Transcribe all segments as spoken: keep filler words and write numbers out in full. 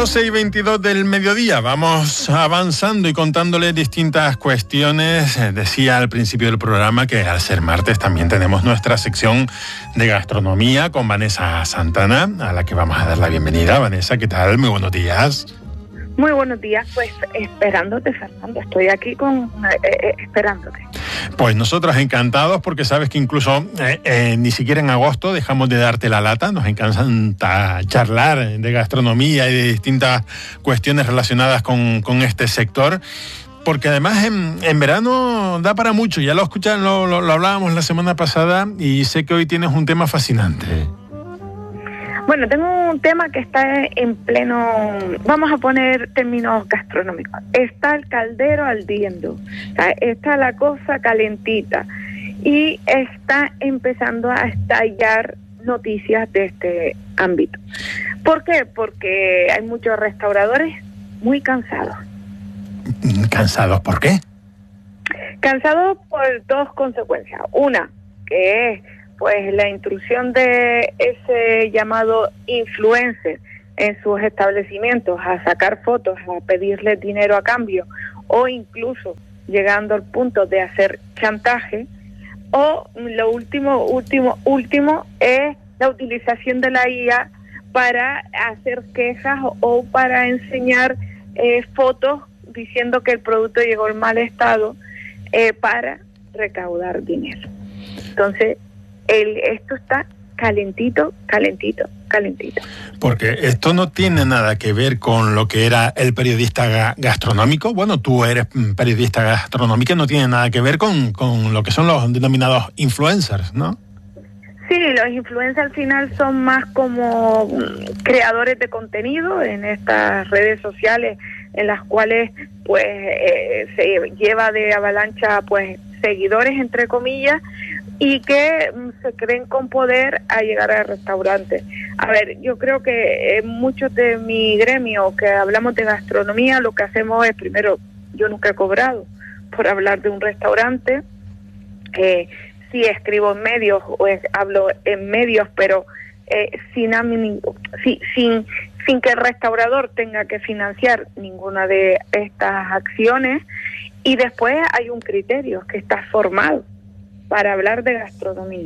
doce y veintidós del mediodía, vamos avanzando y contándole distintas cuestiones. Decía al principio del programa que al ser martes también tenemos nuestra sección de gastronomía con Vanessa Santana, a la que vamos a dar la bienvenida. Vanessa, ¿qué tal? Muy buenos días. Muy buenos días, pues esperándote, Fernando, estoy aquí con eh, eh, esperándote. Pues nosotros encantados, porque sabes que incluso eh, eh, ni siquiera en agosto dejamos de darte la lata. Nos encanta charlar de gastronomía y de distintas cuestiones relacionadas con, con este sector, porque además en, en verano da para mucho. Ya lo escuchan, lo, lo, lo hablábamos la semana pasada y sé que hoy tienes un tema fascinante. Bueno, tengo un tema que está en pleno, vamos a poner términos gastronómicos. Está el caldero ardiendo, o sea, está la cosa calentita y está empezando a estallar noticias de este ámbito. ¿Por qué? Porque hay muchos restauradores muy cansados. ¿Cansados por qué? Cansados por dos consecuencias. Una, que es pues la intrusión de ese llamado influencer en sus establecimientos a sacar fotos, a pedirles dinero a cambio o incluso llegando al punto de hacer chantaje. O lo último, último, último es la utilización de la I A para hacer quejas o para enseñar eh, fotos diciendo que el producto llegó en mal estado eh, para recaudar dinero. Entonces, El, esto está calentito, calentito, calentito. Porque esto no tiene nada que ver con lo que era el periodista ga- gastronómico. Bueno, tú eres periodista gastronómico, no tiene nada que ver con, con lo que son los denominados influencers, ¿no? Sí, los influencers al final son más como creadores de contenido en estas redes sociales en las cuales pues eh, se lleva de avalancha pues seguidores entre comillas y que se creen con poder a llegar al restaurante. A ver, yo creo que en muchos de mi gremio que hablamos de gastronomía, lo que hacemos es, primero, yo nunca he cobrado por hablar de un restaurante, eh, sí escribo en medios o es, hablo en medios, pero eh, sin, sin, sin, sin que el restaurador tenga que financiar ninguna de estas acciones. Y después hay un criterio que está formado para hablar de gastronomía.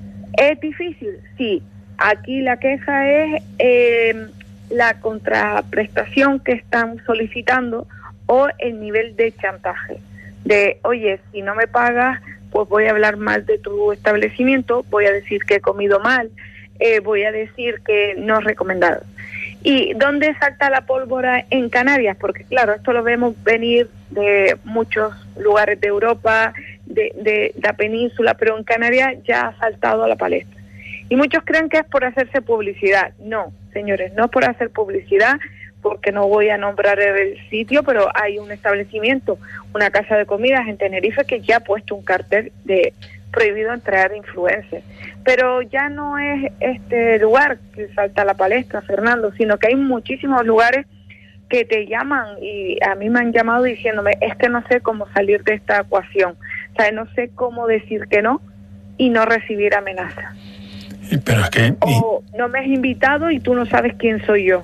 ¿Es difícil? Sí. Aquí la queja es eh, la contraprestación que están solicitando o el nivel de chantaje. De, oye, si no me pagas, pues voy a hablar mal de tu establecimiento, voy a decir que he comido mal, eh, voy a decir que no es recomendado. ¿Y dónde salta la pólvora en Canarias? Porque claro, esto lo vemos venir de muchos lugares de Europa, de, de la península, pero en Canarias ya ha saltado a la palestra. Y muchos creen que es por hacerse publicidad. No, señores, no es por hacer publicidad, porque no voy a nombrar el sitio, pero hay un establecimiento, una casa de comidas en Tenerife que ya ha puesto un cartel de prohibido entrar influencers. Pero ya no es este lugar que salta a la palestra, Fernando, sino que hay muchísimos lugares que te llaman y a mí me han llamado diciéndome, es que no sé cómo salir de esta ecuación, o sea, no sé cómo decir que no y no recibir amenazas. Pero es que... O no me has invitado y tú no sabes quién soy yo.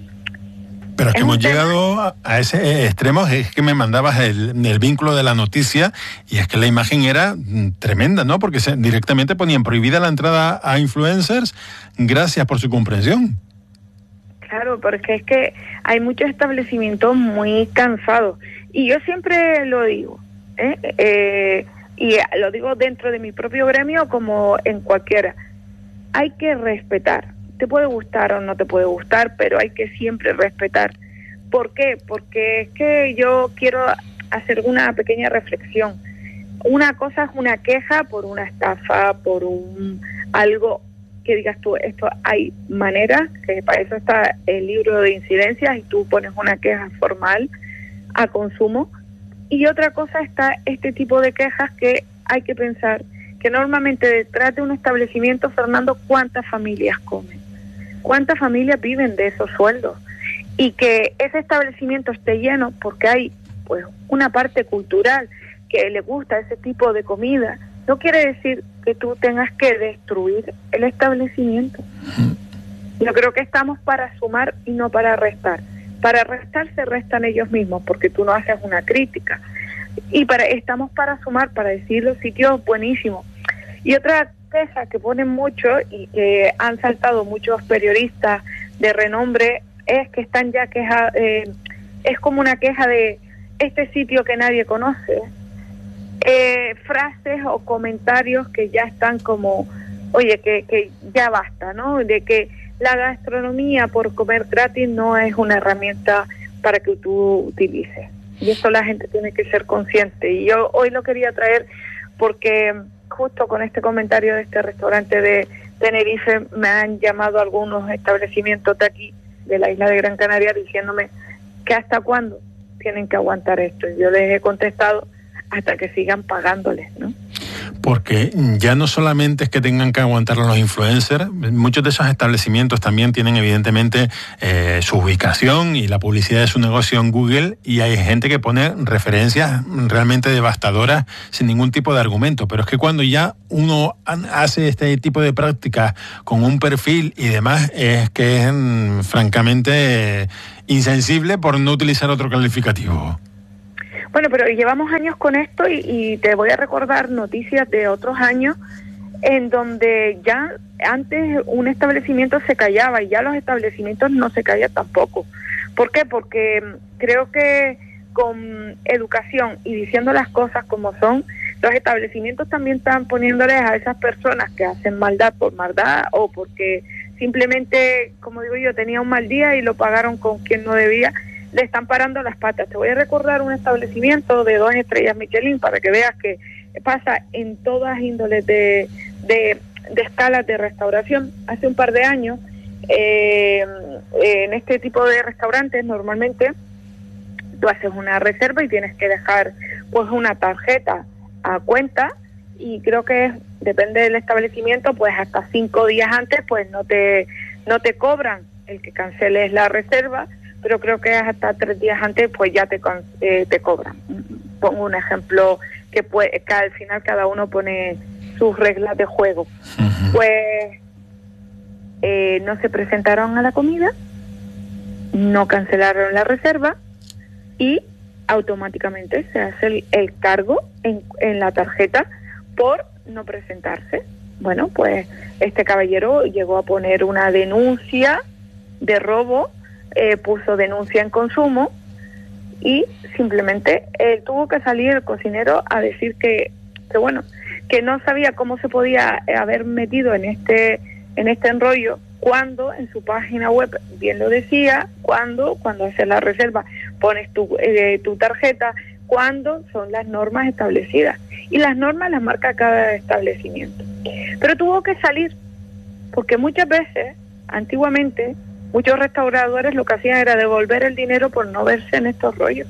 Pero es que es hemos tema... llegado a, a ese extremo, es que me mandabas el, el vínculo de la noticia y es que la imagen era tremenda, ¿no? Porque se, directamente ponían prohibida la entrada a influencers, gracias por su comprensión. Claro, porque es que hay muchos establecimientos muy cansados y yo siempre lo digo, ¿eh? Eh, y lo digo dentro de mi propio gremio como en cualquiera, hay que respetar. Te puede gustar o no te puede gustar, pero hay que siempre respetar. ¿Por qué? Porque es que yo quiero hacer una pequeña reflexión. Una cosa es una queja por una estafa, por un algo que digas tú, esto hay maneras, que para eso está el libro de incidencias y tú pones una queja formal a consumo. Y otra cosa está este tipo de quejas que hay que pensar que normalmente detrás de un establecimiento, Fernando, ¿cuántas familias comen? ¿Cuántas familias viven de esos sueldos? Y que ese establecimiento esté lleno porque hay pues una parte cultural que le gusta ese tipo de comida, no quiere decir que tú tengas que destruir el establecimiento. Yo creo que estamos para sumar y no para restar. Para restar se restan ellos mismos, porque tú no haces una crítica. Y para estamos para sumar, para decir los sitios buenísimos. Y otra queja que ponen mucho y que han saltado muchos periodistas de renombre es que están ya queja, eh, es como una queja de este sitio que nadie conoce. Eh, frases o comentarios que ya están como, oye, que, que ya basta, ¿no? De que la gastronomía por comer gratis no es una herramienta para que tú utilices. Y eso la gente tiene que ser consciente. Y yo hoy lo quería traer porque justo con este comentario de este restaurante de Tenerife me han llamado algunos establecimientos de aquí, de la isla de Gran Canaria, diciéndome que hasta cuándo tienen que aguantar esto. Y yo les he contestado hasta que sigan pagándoles, ¿no? Porque ya no solamente es que tengan que aguantarlo los influencers, muchos de esos establecimientos también tienen evidentemente eh, su ubicación y la publicidad de su negocio en Google, y hay gente que pone referencias realmente devastadoras sin ningún tipo de argumento. Pero es que cuando ya uno hace este tipo de prácticas con un perfil y demás, es que es mm, francamente insensible, por no utilizar otro calificativo. Bueno, pero llevamos años con esto y, y te voy a recordar noticias de otros años en donde ya antes un establecimiento se callaba y ya los establecimientos no se callan tampoco. ¿Por qué? Porque creo que con educación y diciendo las cosas como son, los establecimientos también están poniéndoles a esas personas que hacen maldad por maldad o porque simplemente, como digo yo, tenía un mal día y lo pagaron con quien no debía, le están parando las patas. Te voy a recordar un establecimiento de dos estrellas Michelin para que veas que pasa en todas índoles de, de, de escalas de restauración. Hace un par de años, eh, en este tipo de restaurantes normalmente tú haces una reserva y tienes que dejar pues una tarjeta a cuenta, y creo que es, depende del establecimiento, pues hasta cinco días antes pues no te, no te cobran el que canceles la reserva, pero creo que hasta tres días antes pues ya te eh, te cobran. Pongo un ejemplo que, puede, que al final cada uno pone sus reglas de juego. Uh-huh. Pues eh, no se presentaron a la comida, no cancelaron la reserva y automáticamente se hace el, el cargo en, en la tarjeta por no presentarse. Bueno, pues este caballero llegó a poner una denuncia de robo, Eh, puso denuncia en consumo y simplemente eh, tuvo que salir el cocinero a decir que, que bueno, que no sabía cómo se podía haber metido en este en este enrollo cuando en su página web bien lo decía, cuando cuando haces la reserva pones tu, eh, tu tarjeta, cuando son las normas establecidas, y las normas las marca cada establecimiento. Pero tuvo que salir porque muchas veces, antiguamente, muchos restauradores lo que hacían era devolver el dinero por no verse en estos rollos.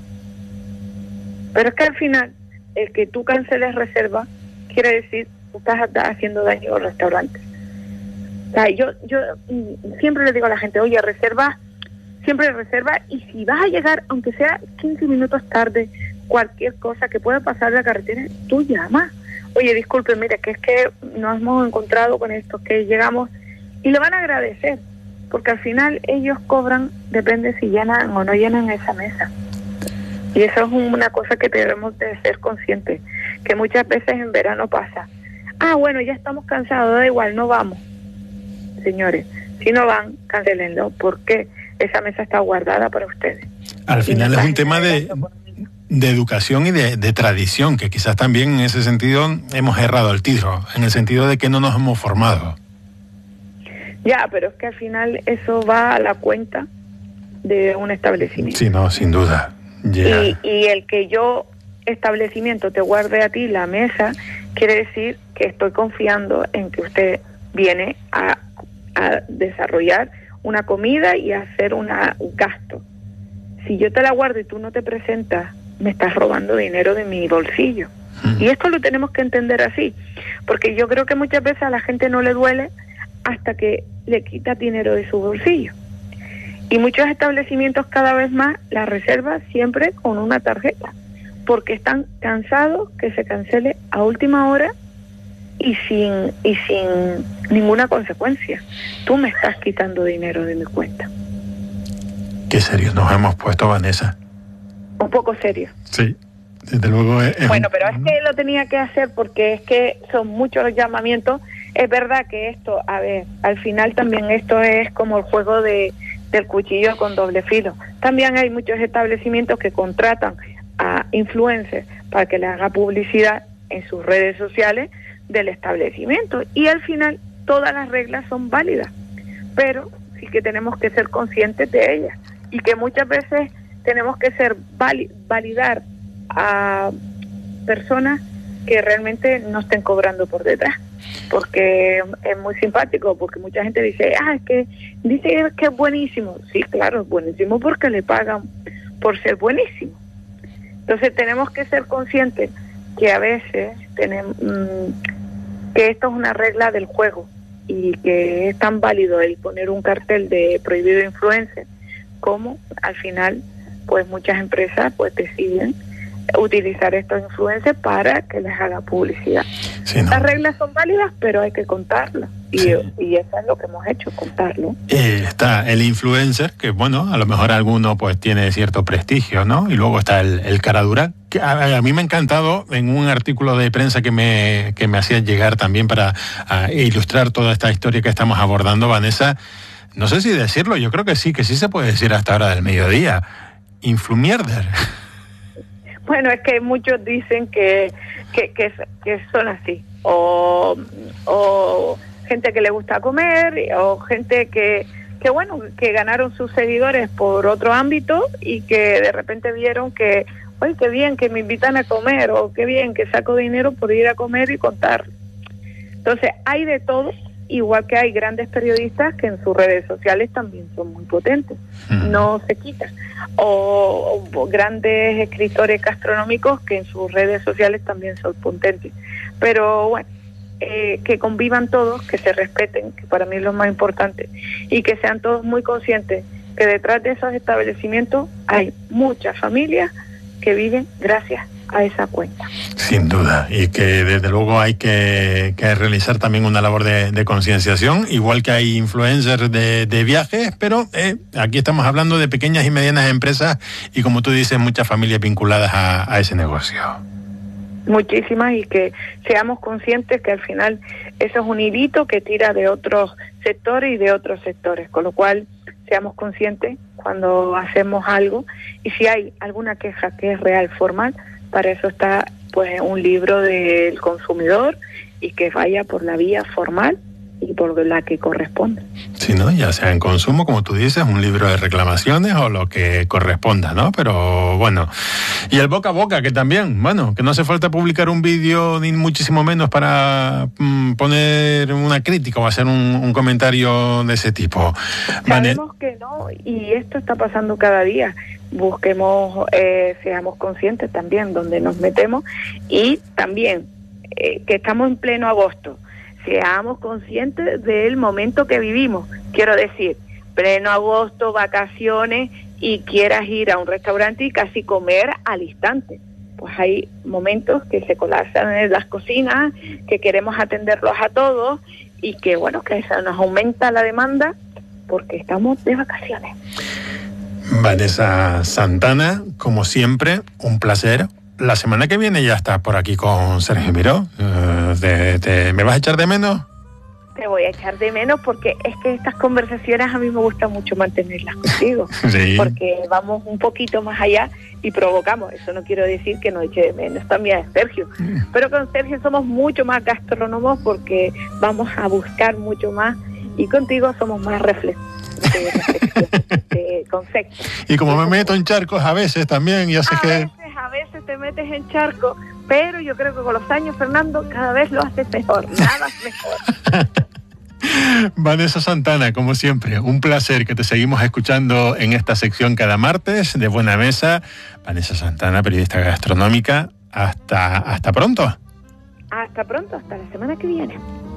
Pero es que al final, el que tú canceles reserva, quiere decir que estás haciendo daño al restaurante. O sea, yo, yo siempre le digo a la gente, oye, reserva, siempre reserva, y si vas a llegar, aunque sea quince minutos tarde, cualquier cosa que pueda pasar en la carretera, tú llamas. Oye, disculpe, mire, que es que nos hemos encontrado con esto, que llegamos, y le van a agradecer. Porque al final ellos cobran, depende si llenan o no llenan esa mesa. Y eso es una cosa que debemos de ser conscientes, que muchas veces en verano pasa. Ah, bueno, ya estamos cansados, da igual, no vamos. Señores, si no van, cancelenlo, porque esa mesa está guardada para ustedes. Al final es un tema de, de educación y de, de tradición, que quizás también en ese sentido hemos errado el tiro, en el sentido de que no nos hemos formado. Ya, pero es que al final eso va a la cuenta de un establecimiento. Sí, no, sin duda. Yeah. Y, y el que yo, establecimiento, te guarde a ti la mesa, quiere decir que estoy confiando en que usted viene a, a desarrollar una comida y a hacer una, un gasto. Si yo te la guardo y tú no te presentas, me estás robando dinero de mi bolsillo. Mm. Y esto lo tenemos que entender así, porque yo creo que muchas veces a la gente no le duele hasta que le quita dinero de su bolsillo. Y muchos establecimientos cada vez más la reservan siempre con una tarjeta, porque están cansados que se cancele a última hora y sin y sin ninguna consecuencia. Tú me estás quitando dinero de mi cuenta. Qué serio nos hemos puesto, Vanessa. Un poco serio. Sí, desde luego es... es bueno, un... pero es que lo tenía que hacer porque es que son muchos los llamamientos. Es verdad que esto, a ver, al final también esto es como el juego de del cuchillo con doble filo. También hay muchos establecimientos que contratan a influencers para que le haga publicidad en sus redes sociales del establecimiento, y al final todas las reglas son válidas, pero sí que tenemos que ser conscientes de ellas, y que muchas veces tenemos que ser vali- validar a personas que realmente no estén cobrando por detrás, porque es muy simpático, porque mucha gente dice, ah, es que dice que es buenísimo. Sí, claro, es buenísimo porque le pagan por ser buenísimo. Entonces tenemos que ser conscientes que a veces tenemos mmm, que esto es una regla del juego, y que es tan válido el poner un cartel de prohibido influencer como al final pues muchas empresas pues deciden utilizar estos influencers para que les haga publicidad. Sí, ¿no? Las reglas son válidas, pero hay que contarlas, y, sí. y eso es lo que hemos hecho, contarlo. Eh, está el influencer, que bueno, a lo mejor alguno pues tiene cierto prestigio, ¿no? Y luego está el, el cara dura, que a, a mí me ha encantado en un artículo de prensa que me, que me hacía llegar también para a, ilustrar toda esta historia que estamos abordando, Vanessa. No sé si decirlo, yo creo que sí, que sí se puede decir hasta ahora del mediodía. Influmierder. Bueno, es que muchos dicen que, que, que, que son así, o, o gente que le gusta comer, o gente que, que, bueno, que ganaron sus seguidores por otro ámbito y que de repente vieron que, oye, qué bien que me invitan a comer, o qué bien que saco dinero por ir a comer y contar. Entonces, hay de todo, igual que hay grandes periodistas que en sus redes sociales también son muy potentes, mm. no se quitan, o, o grandes escritores gastronómicos que en sus redes sociales también son potentes, pero bueno, eh, que convivan todos, que se respeten, que para mí es lo más importante, y que sean todos muy conscientes que detrás de esos establecimientos hay muchas familias que viven gracias a esa cuenta. Sin duda, y que desde luego hay que, que realizar también una labor de, de concienciación, igual que hay influencers de, de viajes, pero eh, aquí estamos hablando de pequeñas y medianas empresas y, como tú dices, muchas familias vinculadas a, a ese negocio. Muchísimas, y que seamos conscientes que al final eso es un hilito que tira de otros sectores y de otros sectores, con lo cual seamos conscientes cuando hacemos algo, y si hay alguna queja que es real, formal, para eso está pues un libro del consumidor, y que vaya por la vía formal y por la que corresponde. Sí, ¿no? Ya sea en consumo, como tú dices, un libro de reclamaciones o lo que corresponda, ¿no? Pero bueno, y el boca a boca, que también, bueno, que no hace falta publicar un vídeo ni muchísimo menos para mm, poner una crítica o hacer un, un comentario de ese tipo. Sabemos que no, y esto está pasando cada día. Busquemos, eh, seamos conscientes también donde nos metemos, y también eh, que estamos en pleno agosto, seamos conscientes del momento que vivimos. Quiero decir, pleno agosto, vacaciones, y quieras ir a un restaurante y casi comer al instante. Pues hay momentos que se colapsan en las cocinas, que queremos atenderlos a todos, y que bueno, que eso nos aumenta la demanda porque estamos de vacaciones. Vanessa Santana, como siempre, un placer. La semana que viene ya estás por aquí con Sergio Miró. Uh, te, te, ¿Me vas a echar de menos? Te voy a echar de menos, porque es que estas conversaciones a mí me gusta mucho mantenerlas contigo. Sí. Porque vamos un poquito más allá y provocamos. Eso no quiero decir que no eche de menos también a Sergio. Mm. Pero con Sergio somos mucho más gastrónomos, porque vamos a buscar mucho más, y contigo somos más reflexivos. De, de concepto. Y como me meto en charcos a veces también, ya sé a que... Veces, a veces te metes en charcos, pero yo creo que con los años, Fernando, cada vez lo haces mejor, nada mejor. Vanessa Santana, como siempre, un placer, que te seguimos escuchando en esta sección cada martes de Buena Mesa. Vanessa Santana, periodista gastronómica, hasta, hasta pronto. Hasta pronto, hasta la semana que viene.